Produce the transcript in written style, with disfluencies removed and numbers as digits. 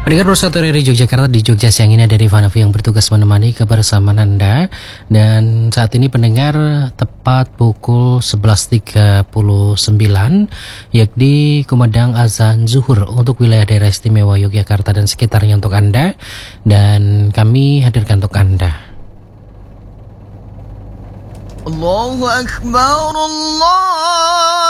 Pendengar Persatu dari Yogyakarta, di Jogja siang ini ada Rifanafi yang bertugas menemani kebersamaan Anda. Dan saat ini pendengar tepat pukul 11.39, yakni kumandang azan zuhur untuk wilayah daerah istimewa Yogyakarta dan sekitarnya untuk Anda. Dan kami hadirkan untuk Anda. Allahu Akbar, Allah